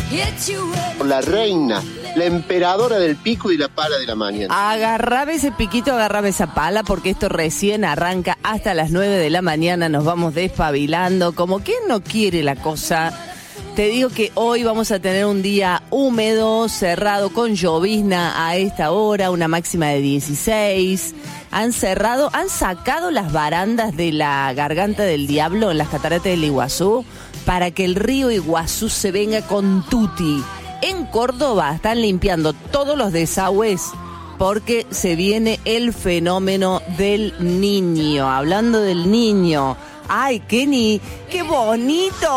La reina, la emperadora del pico y la pala de la mañana. Agarrame ese piquito, agarrame esa pala, porque esto recién arranca hasta las 9 de la mañana. Nos vamos despabilando, como quien no quiere la cosa. Te digo que hoy vamos a tener un día húmedo, cerrado, con llovizna a esta hora, una máxima de 16. Han sacado las barandas de la Garganta del Diablo en las cataratas del Iguazú para que el río Iguazú se venga con tutti. En Córdoba están limpiando todos los desagües porque se viene el fenómeno del niño. Hablando del niño, ¡ay, Kenny! ¡Qué bonito!